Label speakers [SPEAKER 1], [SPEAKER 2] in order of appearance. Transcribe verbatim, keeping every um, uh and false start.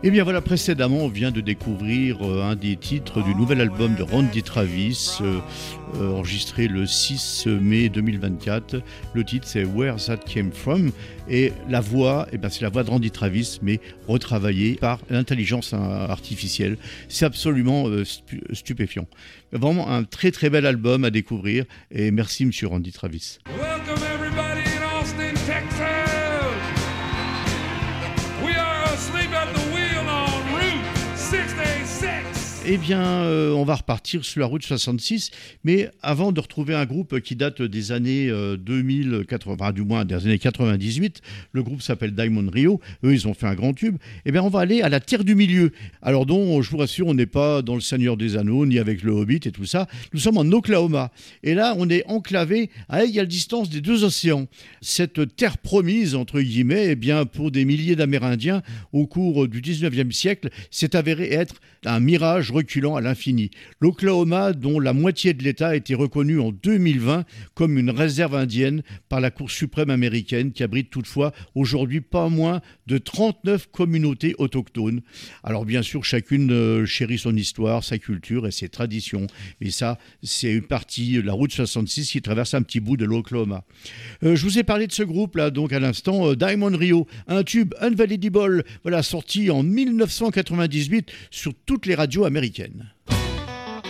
[SPEAKER 1] Et bien voilà, précédemment, on vient de découvrir euh, un des titres du nouvel album de Randy Travis, euh, euh, enregistré le six mai deux mille vingt-quatre. Le titre, c'est Where That Came From. Et la voix, eh ben, c'est la voix de Randy Travis, mais retravaillée par l'intelligence artificielle. C'est absolument euh, stu- stupéfiant. Vraiment un très très bel album à découvrir. Et merci, monsieur Randy Travis.
[SPEAKER 2] Welcome everybody in Austin, Texas. We are asleep at the wheel on Route soixante-six.
[SPEAKER 1] Eh bien, euh, on va repartir sur la route soixante-six, mais avant de retrouver un groupe qui date des années euh, deux mille quatre-vingts, enfin, du moins des années quatre-vingt-dix-huit, le groupe s'appelle Diamond Rio, eux ils ont fait un grand tube, eh bien on va aller à la Terre du Milieu. Alors donc, je vous rassure, on n'est pas dans le Seigneur des Anneaux, ni avec le Hobbit et tout ça, nous sommes en Oklahoma, et là on est enclavé à égale distance des deux océans. Cette terre promise, entre guillemets, eh bien pour des milliers d'Amérindiens, au cours du dix-neuvième siècle, s'est avéré être un mirage reculant à l'infini. L'Oklahoma, dont la moitié de l'État a été reconnu en deux mille vingt comme une réserve indienne par la Cour suprême américaine, qui abrite toutefois aujourd'hui pas moins de trente-neuf communautés autochtones. Alors bien sûr, chacune euh, chérit son histoire, sa culture et ses traditions. Et ça, c'est une partie, la route soixante-six, qui traverse un petit bout de l'Oklahoma. Euh, je vous ai parlé de ce groupe-là, donc à l'instant, euh, Diamond Rio, un tube Unvalidable, voilà, sorti en mille neuf cent quatre-vingt-dix-huit sur toutes les radios américaines.